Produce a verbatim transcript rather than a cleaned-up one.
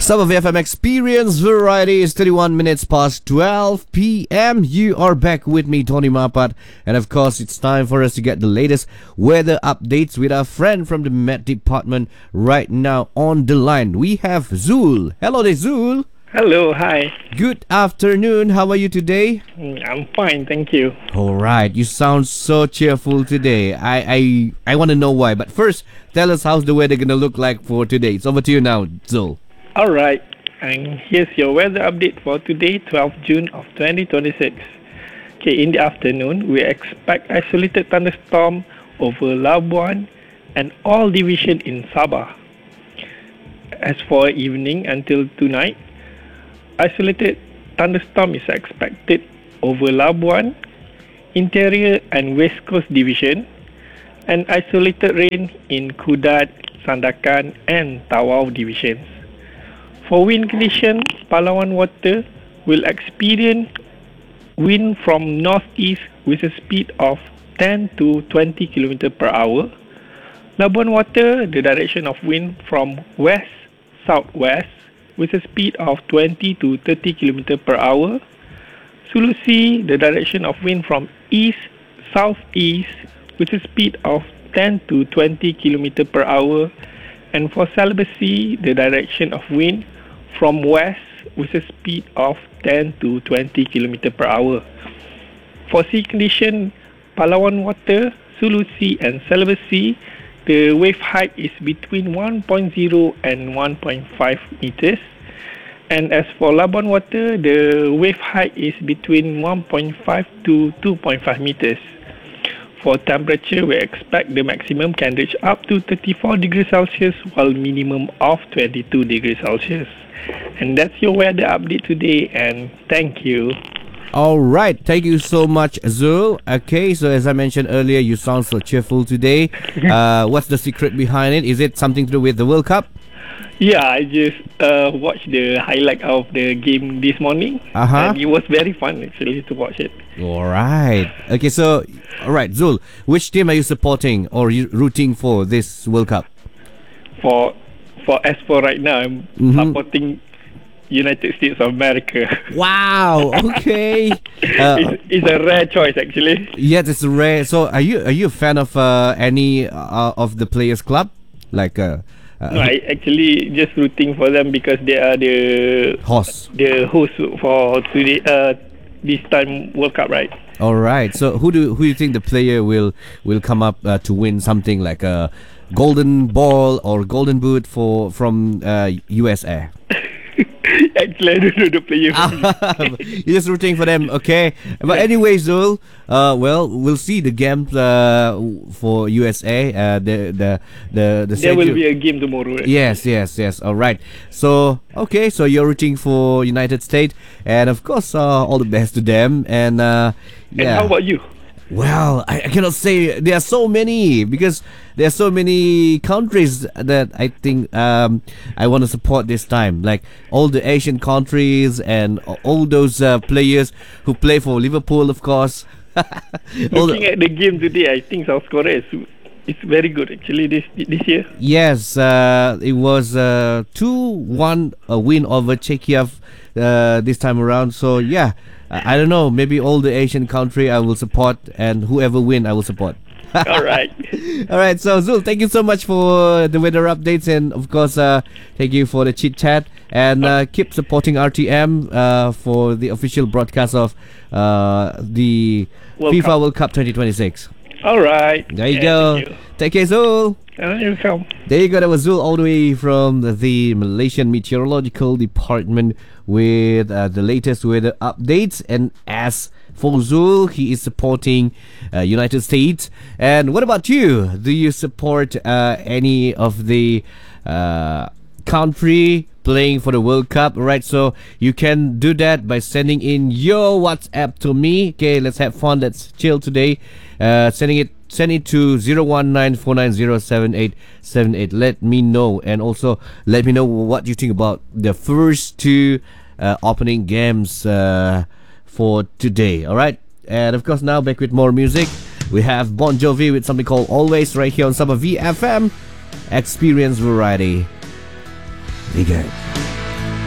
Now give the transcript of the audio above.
Some of F M Experience Variety is thirty-one minutes past twelve p.m. You are back with me, Tony Mapat. And of course, it's time for us to get the latest weather updates with our friend from the Met Department right now on the line. We have Zul. Hello there, Zul. Hello, hi. Good afternoon. How are you today? I'm fine, thank you. All right. You sound so cheerful today. I I, I want to know why. But first, tell us how's the weather going to look like for today. It's over to you now, Zul. All right, and here's your weather update for today, twelfth of June of twenty twenty-six. Okay, in the afternoon, we expect isolated thunderstorm over Labuan and all division in Sabah. As for evening until tonight, isolated thunderstorm is expected over Labuan, interior and west coast division, and isolated rain in Kudat, Sandakan and Tawau divisions. For wind condition, Palawan Water will experience wind from northeast with a speed of ten to twenty kilometers per hour. Labuan Water, the direction of wind from west-southwest with a speed of twenty to thirty kilometers per hour. Sulusi, the direction of wind from east-southeast with a speed of ten to twenty kilometers per hour. And for Salabasi, the direction of wind from west with a speed of ten to twenty kilometers per hour. For sea condition, Palawan Water, Sulusi and Salabasi, the wave height is between one point zero and one point five meters. And as for Labuan Water, the wave height is between one point five to two point five meters. For temperature, we expect the maximum can reach up to thirty-four degrees Celsius while minimum of twenty-two degrees Celsius. And that's your weather update today, and thank you. All right, thank you so much, Zul. Okay, so as I mentioned earlier, you sound so cheerful today. Uh, what's the secret behind it? Is it something to do with the World Cup? Yeah, I just uh, watched the highlight of the game this morning. Uh-huh. And it was very fun actually to watch it. All right. Okay, so, all right, Zul, which team are you supporting or you rooting for this World Cup? For for as for right now, I'm Mhm. supporting United States of America. Wow. Okay. Uh, it's, it's a rare choice actually. yes, it's rare. So, are you are you a fan of uh, any uh, of the players' club, like uh, uh, No, I actually just rooting for them because they are the horse? the host for today uh this time World Cup, right? All right. So, who do who do you think the player will will come up uh, to win something like a golden ball or golden boot for from uh, U S A? Actually, I don't know the player. You're just rooting for them, okay? But anyway, Zul, uh, well, we'll see the games uh, for U S A. Uh, the the the the. There will schedule- be a game tomorrow. Right? Yes, yes, yes. All right. So, okay, so you're rooting for United States, and of course, uh, all the best to them. And uh, And yeah. how about you? Well, I, I cannot say there are so many because there are so many countries that I think um, I want to support this time. Like all the Asian countries and all those uh, players who play for Liverpool, of course. All Looking the- at the game today, I think South Korea is it's very good actually this this year. yes, uh, it was uh, two one a win over Czechia uh, this time around. So yeah, I, I don't know. Maybe all the Asian country I will support, and whoever win I will support. All right. All right, so Zul, thank you so much for the weather updates, and of course, uh, thank you for the chit chat, and uh, keep supporting R T M uh, for the official broadcast of uh, the World FIFA Cup. World Cup twenty twenty-six. All right. There you Yeah, go. thank you. Take care, Zul. And you come. There you go. That was Zul all the way from the Malaysian Meteorological Department with uh, the latest weather updates. And as for Zul, he is supporting uh, United States. And what about you? Do you support uh, any of the uh, country playing for the World Cup? Right, so you can do that by sending in your WhatsApp to me. Okay, let's have fun. Let's chill today. Uh, sending it Send it to zero one nine four nine zero seven eight seven eight. Let me know, and also let me know what you think about the first two uh, opening games uh, for today. All right, and of course now back with more music. We have Bon Jovi with something called Always right here on Summer V F M. Experience Variety. Be good.